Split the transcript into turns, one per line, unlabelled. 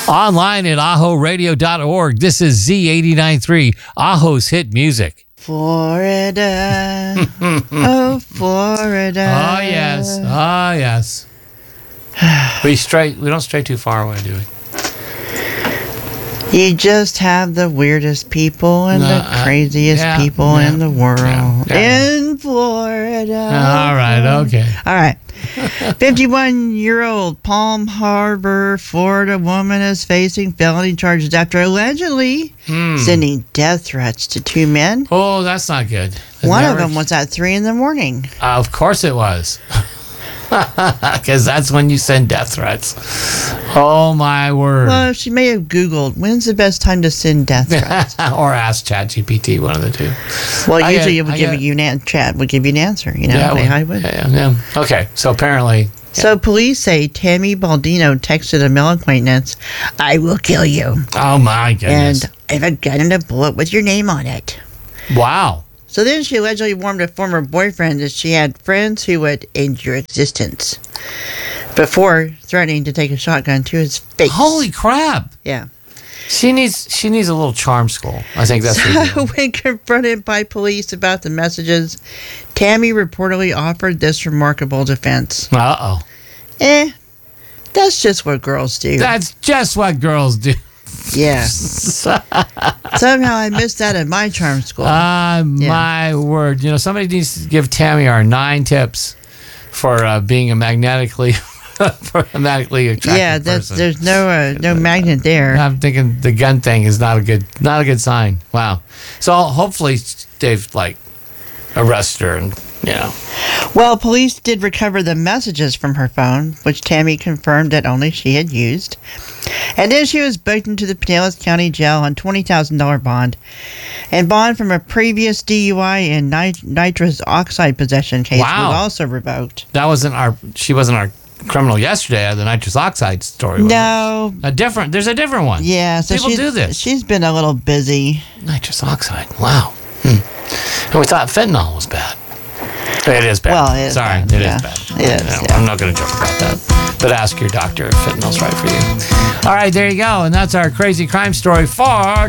Online at ahoradio.org. This is Z89.3, Aho's Hit Music.
Florida. Oh, Florida.
Oh, yes. Oh, yes. We don't stray too far away, do we?
You just have the weirdest people and the craziest people in the world. In Florida.
All right, okay.
All right. 51-year-old Palm Harbor, Florida woman is facing felony charges after allegedly sending death threats to two men.
Oh, that's not good.
One of them was at 3 a.m.
Of course it was. Because that's when you send death threats. Oh, my word.
Well, she may have Googled, when's the best time to send death threats?
Or ask ChatGPT, one of the two.
Well, usually it would give you Chat would give you an answer, you know.
Yeah,
I would.
Yeah. Okay, so apparently... Yeah.
So police say Tammy Baldino texted a male acquaintance, "I will kill you."
Oh, my goodness.
And I have a gun and a bullet with your name on it.
Wow.
So then she allegedly warned a former boyfriend that she had friends who would end your existence before threatening to take a shotgun to his face.
Holy crap.
Yeah.
She needs a little charm school. I think that's
so when confronted by police about the messages, Tammy reportedly offered this remarkable defense.
Uh-oh.
That's just what girls do.
That's just what girls do.
Yeah. Somehow I missed that at my charm school.
My word. You know, somebody needs to give Tammy our 9 tips for being a magnetically attractive person.
There's no magnet there.
I'm thinking the gun thing is not a good sign. Wow. So hopefully they've arrested her and
Well, police did recover the messages from her phone, which Tammy confirmed that only she had used. And then she was booked into the Pinellas County Jail on $20,000 bond. And bond from a previous DUI and nitrous oxide possession case was also revoked.
She wasn't our criminal yesterday, the nitrous oxide story.
No.
There's a different one.
Yeah. So
people do this.
She's been a little busy.
Nitrous oxide. Wow. And we thought fentanyl was bad. It is bad.
Well, it is
Sorry,
bad.
It is bad.
It is,
I'm not going to joke about that. But ask your doctor if fentanyl's right for you. All right, there you go. And that's our crazy crime story for